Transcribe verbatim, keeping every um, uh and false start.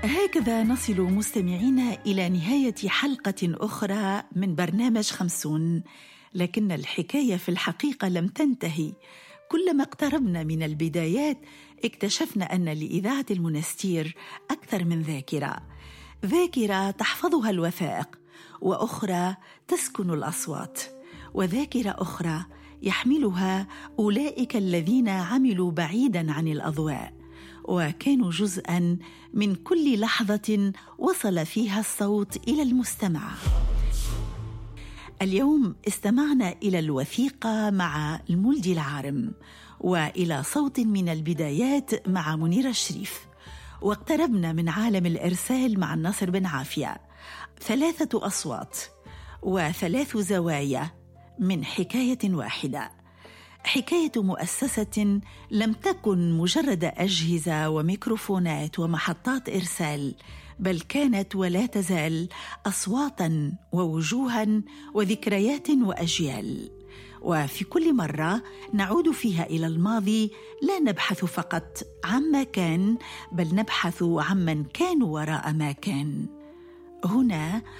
هكذا نصل مستمعينا إلى نهاية حلقة أخرى من برنامج خمسون، لكن الحكاية في الحقيقة لم تنتهي. كلما اقتربنا من البدايات اكتشفنا أن لإذاعة المنستير أكثر من ذاكرة، ذاكرة تحفظها الوثائق، وأخرى تسكن الأصوات، وذاكرة أخرى يحملها أولئك الذين عملوا بعيداً عن الأضواء، وكانوا جزءاً من كل لحظة وصل فيها الصوت إلى المستمع. اليوم استمعنا إلى الوثيقة مع المولدي العارم، وإلى صوت من البدايات مع منيرة الشريف، واقتربنا من عالم الإرسال مع الناصر بن عافية. ثلاثة أصوات وثلاث زوايا من حكاية واحدة، حكاية مؤسسة لم تكن مجرد أجهزة وميكروفونات ومحطات إرسال، بل كانت ولا تزال أصواتاً ووجوهاً وذكريات وأجيال. وفي كل مرة نعود فيها إلى الماضي لا نبحث فقط عما كان، بل نبحث عمن كانوا وراء ما كان. هنا